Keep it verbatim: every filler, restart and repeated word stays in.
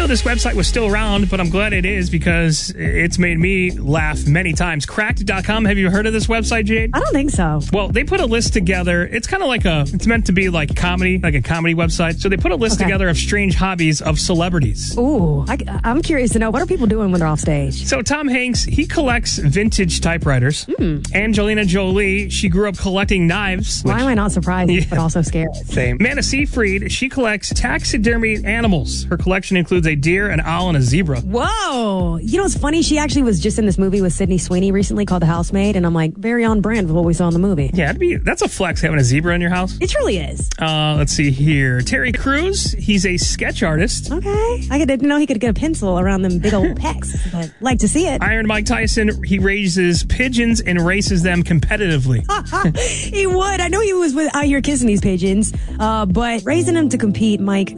this website was still around, but I'm glad it is because it's made me laugh many times. Cracked dot com. Have you heard of this website, Jade? I don't think so. Well, they put a list together. It's kind of like a, it's meant to be like comedy, like a comedy website. So they put a list Okay. together of strange hobbies of celebrities. Ooh, I, I'm curious to know, what are people doing when they're off stage? So Tom Hanks, he collects vintage typewriters. Mm. Angelina Jolie, she grew up collecting knives. Why am I not surprised, Yeah. but also scared? Same. Amanda Seyfried, she collects taxidermy animals. Her collection includes a deer, an owl, and a zebra. Whoa. You know, it's funny. She actually was just in this movie with Sydney Sweeney recently called The Housemaid, and I'm like, very on brand with what we saw in the movie. Yeah, it'd be, that's a flex having a zebra in your house. It truly is. Uh, let's see here. Terry Crews, he's a sketch artist. Okay. I didn't know he could get a pencil around them big old pecs, but like to see it. Iron Mike Tyson, he raises pigeons and races them competitively. He would. I know he was with out here kissing these pigeons, uh, but raising them to compete, Mike,